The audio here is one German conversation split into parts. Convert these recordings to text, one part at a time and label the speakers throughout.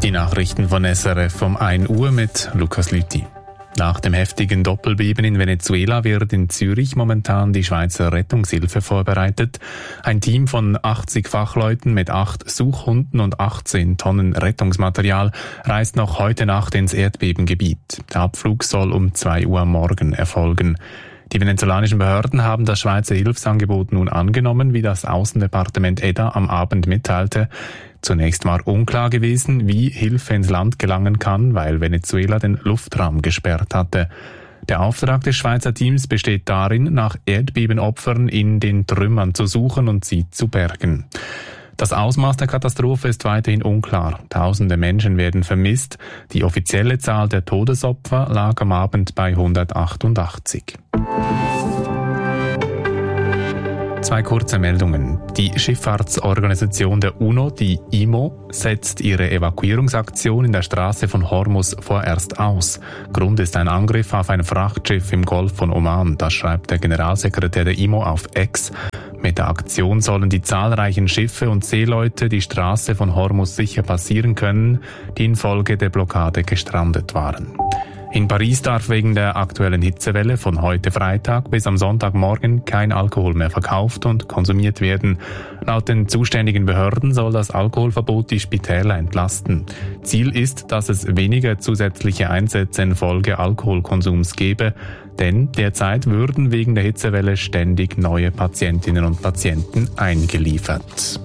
Speaker 1: Die Nachrichten von SRF um 1 Uhr mit Lukas Lüthi. Nach dem heftigen Doppelbeben in Venezuela wird in Zürich momentan die Schweizer Rettungshilfe vorbereitet. Ein Team von 80 Fachleuten mit 8 Suchhunden und 18 Tonnen Rettungsmaterial reist noch heute Nacht ins Erdbebengebiet. Der Abflug soll um 2 Uhr morgen erfolgen. Die venezolanischen Behörden haben das Schweizer Hilfsangebot nun angenommen, wie das Außendepartement EDA am Abend mitteilte. Zunächst war unklar gewesen, wie Hilfe ins Land gelangen kann, weil Venezuela den Luftraum gesperrt hatte. Der Auftrag des Schweizer Teams besteht darin, nach Erdbebenopfern in den Trümmern zu suchen und sie zu bergen. Das Ausmaß der Katastrophe ist weiterhin unklar. Tausende Menschen werden vermisst. Die offizielle Zahl der Todesopfer lag am Abend bei 188. Zwei kurze Meldungen. Die Schifffahrtsorganisation der UNO, die IMO, setzt ihre Evakuierungsaktion in der Straße von Hormuz vorerst aus. Grund ist ein Angriff auf ein Frachtschiff im Golf von Oman. Das schreibt der Generalsekretär der IMO auf X. Mit der Aktion sollen die zahlreichen Schiffe und Seeleute die Straße von Hormuz sicher passieren können, die infolge der Blockade gestrandet waren. In Paris darf wegen der aktuellen Hitzewelle von heute Freitag bis am Sonntagmorgen kein Alkohol mehr verkauft und konsumiert werden. Laut den zuständigen Behörden soll das Alkoholverbot die Spitäler entlasten. Ziel ist, dass es weniger zusätzliche Einsätze infolge Alkoholkonsums gebe, denn derzeit würden wegen der Hitzewelle ständig neue Patientinnen und Patienten eingeliefert.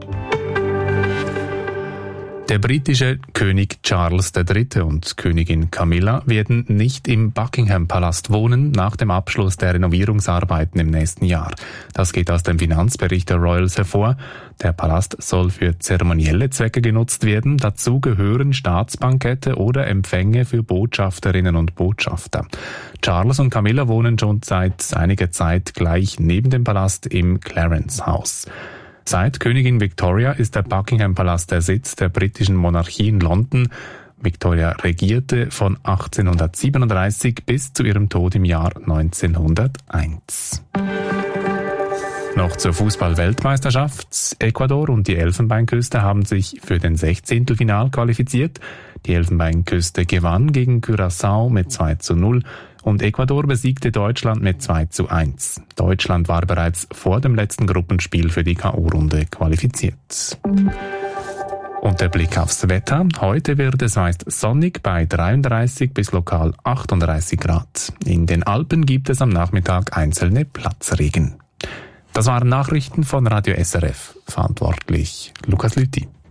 Speaker 1: Der britische König Charles III. Und Königin Camilla werden nicht im Buckingham-Palast wohnen nach dem Abschluss der Renovierungsarbeiten im nächsten Jahr. Das geht aus dem Finanzbericht der Royals hervor. Der Palast soll für zeremonielle Zwecke genutzt werden. Dazu gehören Staatsbankette oder Empfänge für Botschafterinnen und Botschafter. Charles und Camilla wohnen schon seit einiger Zeit gleich neben dem Palast im Clarence House. Seit Königin Victoria ist der Buckingham-Palast der Sitz der britischen Monarchie in London. Victoria regierte von 1837 bis zu ihrem Tod im Jahr 1901. Noch zur Fußball-Weltmeisterschaft. Ecuador und die Elfenbeinküste haben sich für den 16. qualifiziert. Die Elfenbeinküste gewann gegen Curaçao mit 2:0 und Ecuador besiegte Deutschland mit 2:1. Deutschland war bereits vor dem letzten Gruppenspiel für die K.O.-Runde qualifiziert. Und der Blick aufs Wetter. Heute wird es meist sonnig bei 33 bis lokal 38 Grad. In den Alpen gibt es am Nachmittag einzelne Platzregen. Das waren Nachrichten von Radio SRF. Verantwortlich Lukas Lüthi.